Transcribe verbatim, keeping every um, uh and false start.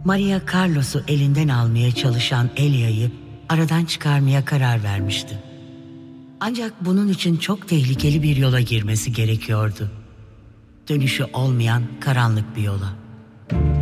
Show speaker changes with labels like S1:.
S1: Maria Carlos'u elinden almaya çalışan Elia'yı aradan çıkarmaya karar vermişti. Ancak bunun için çok tehlikeli bir yola girmesi gerekiyordu. Dönüşü olmayan karanlık bir yola.